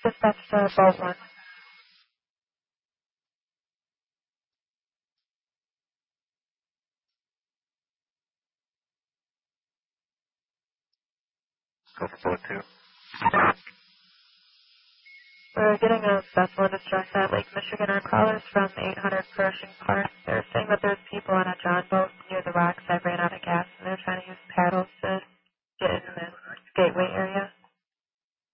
Dispatch to Boat 1. Go for Boat 2. We're getting a vessel in distress at Lake Michigan on callers from 800 Pershing Park. They're saying that there's people on a John boat near the rocks that ran out of gas and they're trying to use